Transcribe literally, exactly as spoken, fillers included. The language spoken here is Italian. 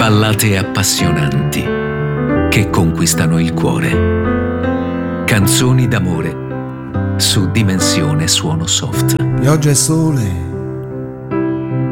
Ballate appassionanti che conquistano il cuore. Canzoni d'amore su Dimensione Suono Soft. Pioggia e sole